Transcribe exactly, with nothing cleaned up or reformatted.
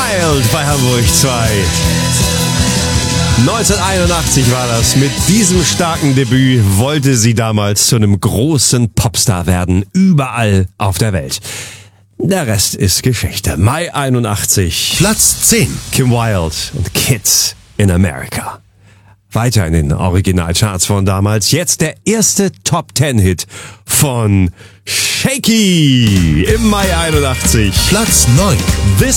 Wild bei Hamburg zwei. neunzehnhunderteinundachtzig war das. Mit diesem starken Debüt wollte sie damals zu einem großen Popstar werden, überall auf der Welt. Der Rest ist Geschichte. Mai einundachtzig. Platz zehn. Kim Wilde und Kids in America. Weiter in den Originalcharts von damals. Jetzt der erste Top-Ten-Hit von Shaky im Mai einundachtzig. Platz neun. This